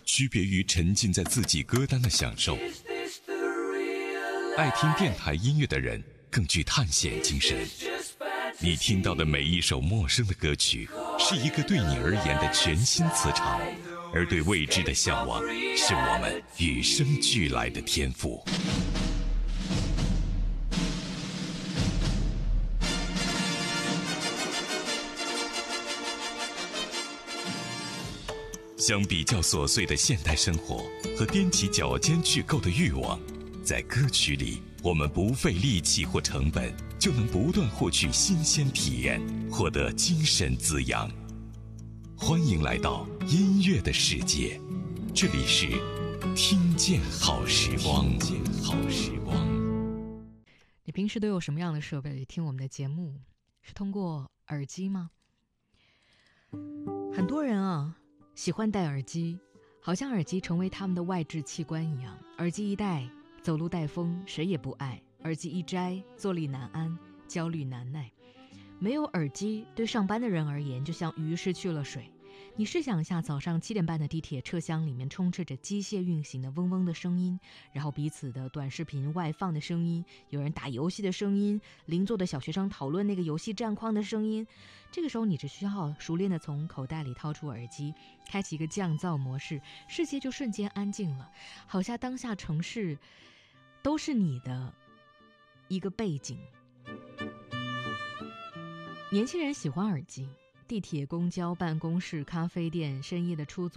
区别于沉浸在自己歌单的享受。爱听电台音乐的人更具探险精神。你听到的每一首陌生的歌曲，是一个对你而言的全新磁场，而对未知的向往，是我们与生俱来的天赋。相比较琐碎的现代生活和踮起脚尖去够的欲望，在歌曲里，我们不费力气或成本，就能不断获取新鲜体验，获得精神滋养。欢迎来到音乐的世界，这里是听见好时光。 你平时都有什么样的设备听我们的节目？是通过耳机吗？很多人喜欢戴耳机，好像耳机成为他们的外置器官一样。耳机一戴，走路带风，谁也不爱；耳机一摘，坐立难安，焦虑难耐。没有耳机，对上班的人而言，就像鱼失去了水。你试想一下，早上7点半的地铁车厢里面充斥着机械运行的嗡嗡的声音，然后彼此的短视频外放的声音，有人打游戏的声音，邻座的小学生讨论那个游戏战况的声音。这个时候你只需要熟练地从口袋里掏出耳机，开启一个降噪模式，世界就瞬间安静了，好像当下城市都是你的一个背景。年轻人喜欢耳机，地铁、公交、办公室、咖啡店、深夜的出租